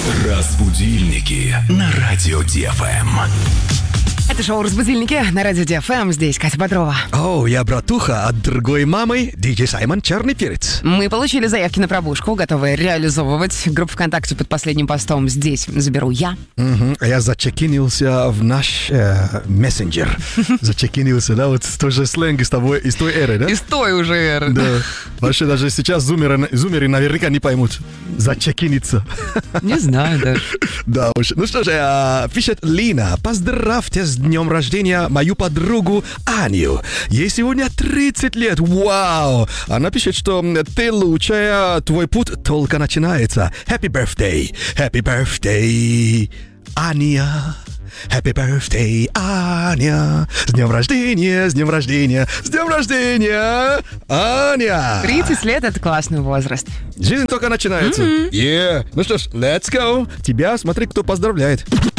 Разбудильники на радио ДФМ. Это шоу «Разбудильники» на радио ДФМ. Здесь Катя Бодрова. О, я братуха от другой мамы, диджей Саймон Черный Перец. Мы получили заявки на пробушку, готовы реализовывать. Группа ВКонтакте под последним постом «Здесь заберу я». Я зачекинился в наш мессенджер. Зачекинился, да, вот тоже сленг из той эры, да? Из той уже эры. Да. Вообще даже сейчас зумеры наверняка не поймут. Зачекиниться. Не знаю даже. Да уж. Ну что же, пишет Лина. Поздравьте с днем рождения мою подругу Аню. Ей сегодня 30 лет. Вау! Она пишет, что ты лучшая, твой путь только начинается. Happy birthday! Happy birthday, Аня! Happy birthday, Аня! С днем рождения, с днем рождения, с днем рождения, Аня! 30 лет — это классный возраст. Жизнь только начинается. Ну что ж, let's go. Тебя, смотри, кто поздравляет.